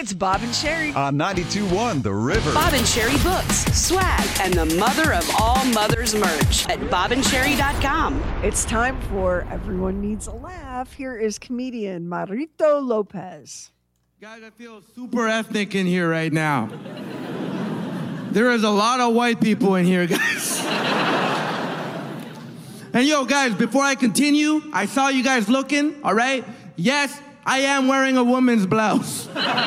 It's Bob and Sherry. On 92.1 The River. Bob and Sherry books, swag, and the mother of all mothers merch at bobandSherry.com. It's time for Everyone Needs a Laugh. Here is comedian Marito Lopez. Guys, I feel super ethnic in here right now. There is a lot of white people in here, guys. And yo, guys, before I continue, I saw you guys looking, all right? Yes, I am wearing a woman's blouse.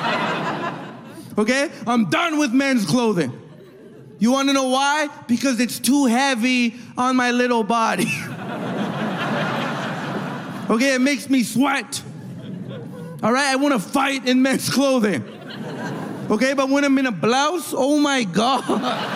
Okay? I'm done with men's clothing. You want to know why? Because it's too heavy on my little body. Okay, it makes me sweat. All right, I want to fight in men's clothing. Okay, but when I'm in a blouse, oh my God.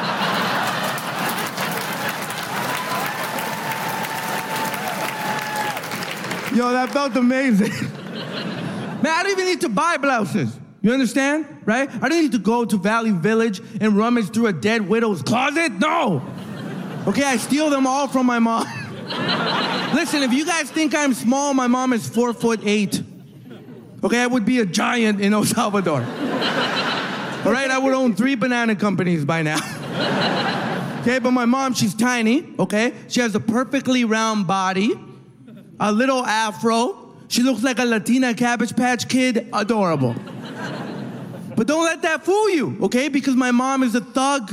Yo, that felt amazing. Man, I don't even need to buy blouses. You understand, right? I don't need to go to Valley Village and rummage through a dead widow's closet. No. Okay, I steal them all from my mom. Listen, if you guys think I'm small, my mom is 4'8". Okay, I would be a giant in El Salvador. All right, I would own 3 banana companies by now. Okay, but my mom, she's tiny, okay? She has a perfectly round body, a little afro. She looks like a Latina Cabbage Patch Kid, adorable. But don't let that fool you, okay? Because my mom is a thug.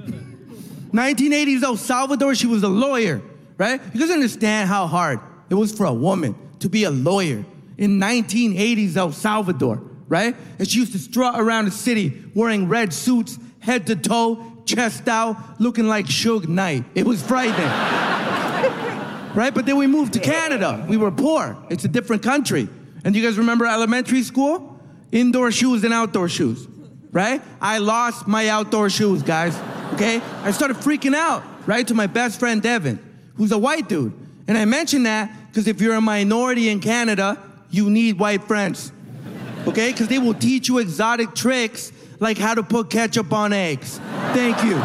1980s El Salvador, she was a lawyer, right? You guys understand how hard it was for a woman to be a lawyer in 1980s El Salvador, right? And she used to strut around the city wearing red suits, head to toe, chest out, looking like Suge Knight. It was frightening. Right? But then we moved to Canada. We were poor. It's a different country. And you guys remember elementary school? Indoor shoes and outdoor shoes, right? I lost my outdoor shoes, guys, okay? I started freaking out, right, to my best friend, Devin, who's a white dude. And I mention that because if you're a minority in Canada, you need white friends, okay? Because they will teach you exotic tricks like how to put ketchup on eggs. Thank you.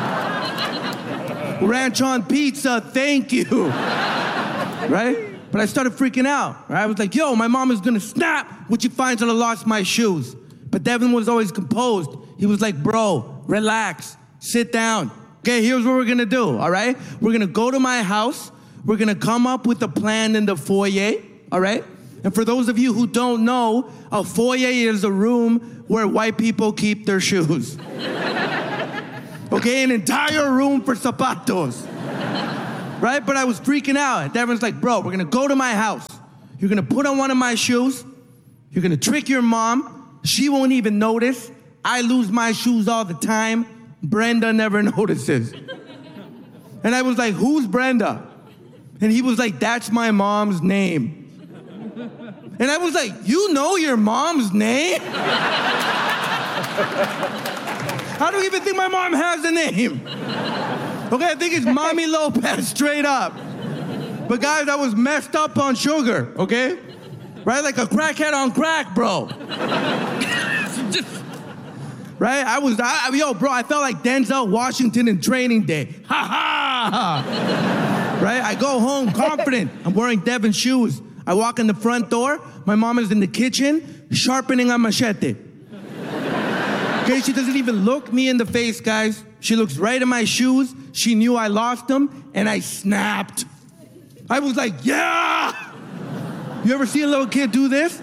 Ranch on pizza, thank you. Right? But I started freaking out. Right? I was like, yo, my mom is gonna snap when she finds out I lost my shoes. But Devin was always composed. He was like, bro, relax, sit down. Okay, here's what we're gonna do, all right? We're gonna go to my house. We're gonna come up with a plan in the foyer, all right? And for those of you who don't know, a foyer is a room where white people keep their shoes. Okay, an entire room for zapatos. Right? But I was freaking out. Devin's like, bro, we're gonna go to my house. You're gonna put on one of my shoes. You're gonna trick your mom. She won't even notice. I lose my shoes all the time. Brenda never notices. And I was like, who's Brenda? And he was like, that's my mom's name. And I was like, you know your mom's name? How do you even think my mom has a name? Okay, I think it's Mommy Lopez, straight up. But guys, I was messed up on sugar, okay? Right, like a crackhead on crack, bro. Right, yo, bro, I felt like Denzel Washington in Training Day. Ha ha! Right, I go home confident. I'm wearing Devin's shoes. I walk in the front door. My mom is in the kitchen, sharpening a machete. Okay, she doesn't even look me in the face, guys. She looks right at my shoes. She knew I lost them, and I snapped. I was like, yeah! You ever see a little kid do this?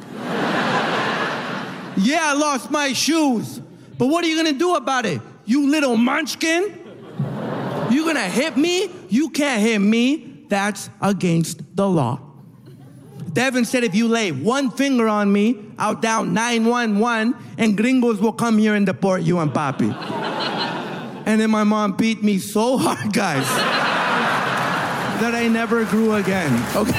Yeah, I lost my shoes. But what are you gonna do about it? You little munchkin? You gonna hit me? You can't hit me. That's against the law. Devin said if you lay one finger on me, I'll dial 911 and gringos will come here and deport you and Papi. And then my mom beat me so hard, guys, that I never grew again. Okay.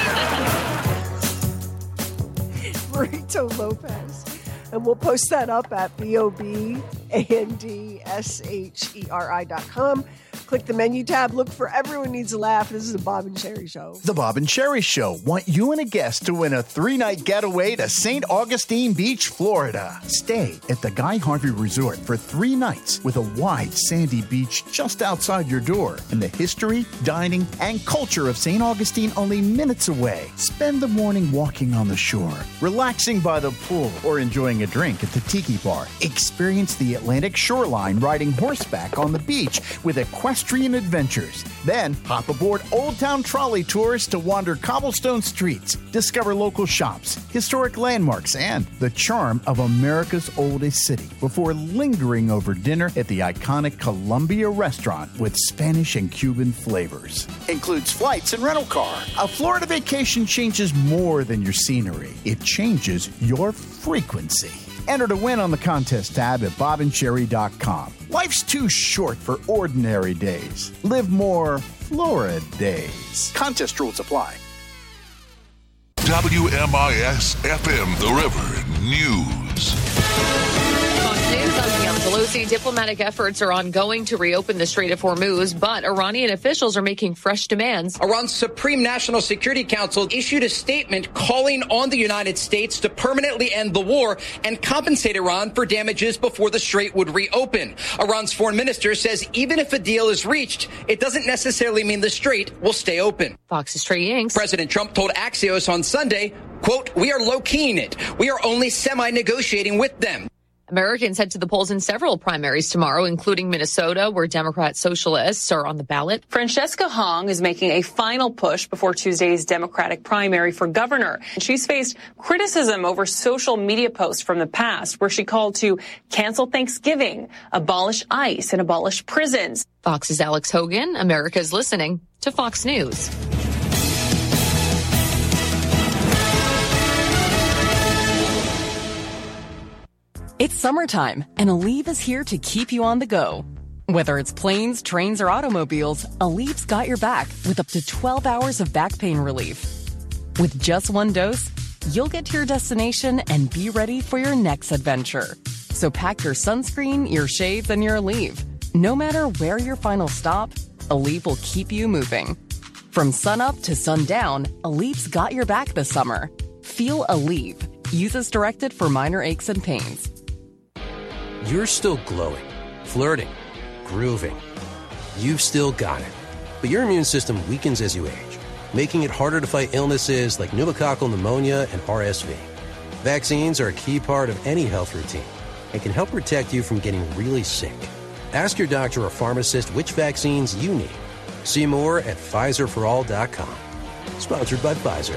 Marito Lopez. And we'll post that up at BOBANDSHERI.com. Click the menu tab, look for Everyone Needs a Laugh. This is a Bob and Sherry show. The Bob and Sherry Show want you and a guest to win a 3-night getaway to St. Augustine Beach, Florida. Stay at the Guy Harvey Resort for 3 nights with a wide sandy beach just outside your door and the history, dining, and culture of St. Augustine only minutes away. Spend the morning walking on the shore, relaxing by the pool, or enjoying a drink at the Tiki Bar. Experience the Atlantic shoreline riding horseback on the beach with equestrian adventures. Then hop aboard Old Town Trolley tours to wander cobblestone streets, discover local shops, historic landmarks, and the charm of America's oldest city before lingering over dinner at the iconic Columbia restaurant with Spanish and Cuban flavors. Includes flights and rental car. A Florida vacation changes more than your scenery. It changes your frequency. Enter to win on the contest tab at bobandsherry.com. Life's too short for ordinary days. Live more Florida days. Contest rules apply. WMIS FM The River News. News on Nancy Pelosi. Diplomatic efforts are ongoing to reopen the Strait of Hormuz, but Iranian officials are making fresh demands. Iran's Supreme National Security Council issued a statement calling on the United States to permanently end the war and compensate Iran for damages before the strait would reopen. Iran's foreign minister says even if a deal is reached, it doesn't necessarily mean the strait will stay open. Fox's Trey Yanks. President Trump told Axios on Sunday, quote, "We are low-keying it. We are only semi-negotiating with them." Americans head to the polls in several primaries tomorrow, including Minnesota, where Democrat socialists are on the ballot. Francesca Hong is making a final push before Tuesday's Democratic primary for governor. She's faced criticism over social media posts from the past, where she called to cancel Thanksgiving, abolish ICE, and abolish prisons. Fox's Alex Hogan. America's listening to Fox News. It's summertime, and Aleve is here to keep you on the go. Whether it's planes, trains, or automobiles, Aleve's got your back with up to 12 hours of back pain relief. With just one dose, you'll get to your destination and be ready for your next adventure. So pack your sunscreen, your shades, and your Aleve. No matter where your final stop, Aleve will keep you moving. From sunup to sundown, Aleve's got your back this summer. Feel Aleve. Use as directed for minor aches and pains. You're still glowing, flirting, grooving. You've still got it. But your immune system weakens as you age, making it harder to fight illnesses like pneumococcal pneumonia and RSV. Vaccines are a key part of any health routine and can help protect you from getting really sick. Ask your doctor or pharmacist which vaccines you need. See more at PfizerForAll.com. Sponsored by Pfizer.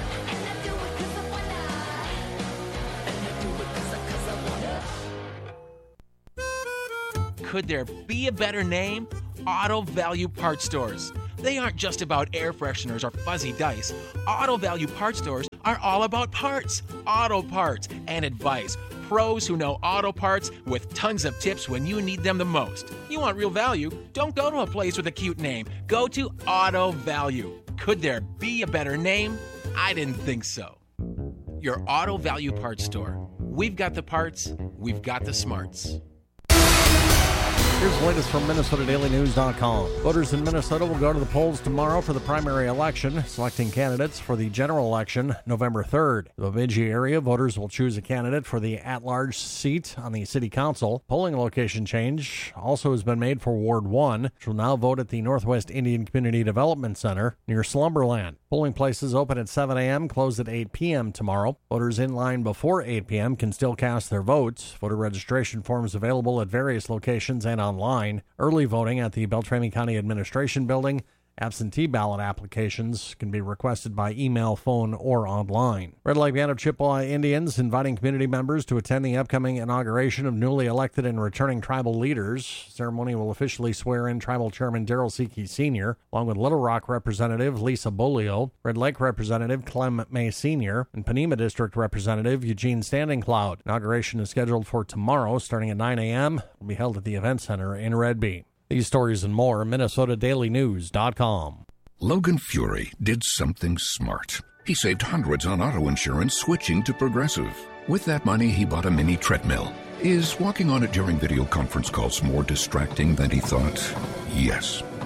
Could there be a better name? Auto Value Parts Stores. They aren't just about air fresheners or fuzzy dice. Auto Value Parts Stores are all about parts, auto parts, and advice. Pros who know auto parts with tons of tips when you need them the most. You want real value? Don't go to a place with a cute name. Go to Auto Value. Could there be a better name? I didn't think so. Your Auto Value Parts Store. We've got the parts, we've got the smarts. Here's the latest from MinnesotaDailyNews.com. Voters in Minnesota will go to the polls tomorrow for the primary election, selecting candidates for the general election November 3rd. In the Bemidji area, voters will choose a candidate for the at-large seat on the city council. Polling location change also has been made for Ward 1, which will now vote at the Northwest Indian Community Development Center near Slumberland. Polling places open at 7 a.m., close at 8 p.m. tomorrow. Voters in line before 8 p.m. can still cast their votes. Voter registration forms available at various locations and online. Early voting at the Beltrami County Administration Building. Absentee ballot applications can be requested by email, phone, or online. Red Lake Band of Chippewa Indians inviting community members to attend the upcoming inauguration of newly elected and returning tribal leaders. Ceremony will officially swear in Tribal Chairman Darrell Seekey Sr., along with Little Rock Representative Lisa Bolio, Red Lake Representative Clem May Sr., and Panema District Representative Eugene Standing Cloud. Inauguration is scheduled for tomorrow, starting at 9 a.m. It will be held at the Event Center in Red Bee. These stories and more, MinnesotaDailyNews.com. Logan Fury did something smart. He saved hundreds on auto insurance switching to Progressive. With that money, he bought a mini treadmill. Is walking on it during video conference calls more distracting than he thought? Yes.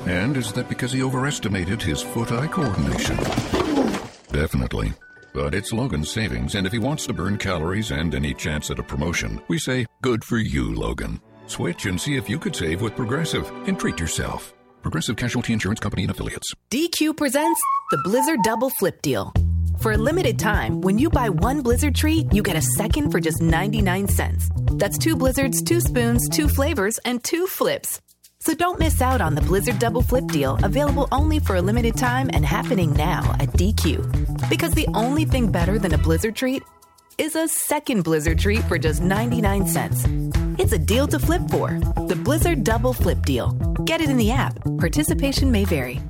And is that because he overestimated his foot-eye coordination? Definitely. But it's Logan's savings, and if he wants to burn calories and any chance at a promotion, we say, good for you, Logan. Switch and see if you could save with Progressive and treat yourself. Progressive Casualty Insurance Company and Affiliates. DQ presents the Blizzard Double Flip Deal. For a limited time, when you buy one Blizzard treat, you get a second for just 99 cents. That's 2 Blizzards, 2 spoons, 2 flavors, and 2 flips. So don't miss out on the Blizzard Double Flip Deal, available only for a limited time and happening now at DQ. Because the only thing better than a Blizzard treat is a second Blizzard treat for just 99 cents. It's a deal to flip for. The Blizzard Double Flip Deal. Get it in the app. Participation may vary.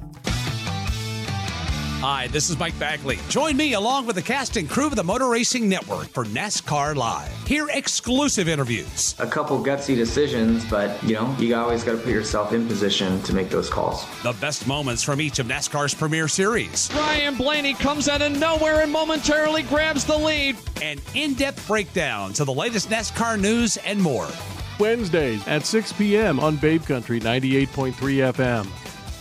Hi, this is Mike Bagley. Join me along with the cast and crew of the Motor Racing Network for NASCAR Live. Hear exclusive interviews. A couple gutsy decisions, but, you always got to put yourself in position to make those calls. The best moments from each of NASCAR's premier series. Ryan Blaney comes out of nowhere and momentarily grabs the lead. And in-depth breakdowns of the latest NASCAR news and more. Wednesdays at 6 p.m. on Babe Country 98.3 FM.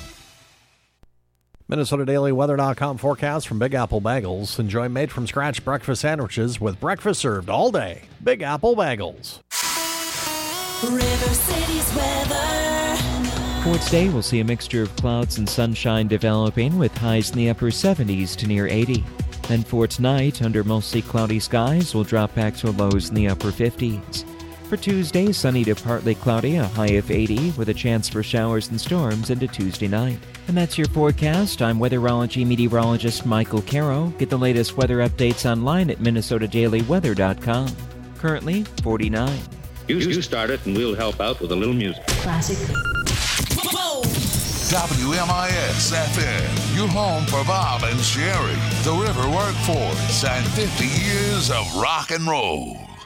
MinnesotaDailyWeather.com forecast from Big Apple Bagels. Enjoy made-from-scratch breakfast sandwiches with breakfast served all day. Big Apple Bagels. River City's weather. For today, we'll see a mixture of clouds and sunshine developing with highs in the upper 70s to near 80. And for tonight, under mostly cloudy skies, we'll drop back to lows in the upper 50s. For Tuesday, sunny to partly cloudy, a high of 80 with a chance for showers and storms into Tuesday night. And that's your forecast. I'm weatherology meteorologist Michael Caro. Get the latest weather updates online at MinnesotaDailyWeather.com. Currently, 49. You start it and we'll help out with a little music. Classic. WMIS FM, your home for Bob and Sherry, the River Workforce, and 50 years of rock and roll.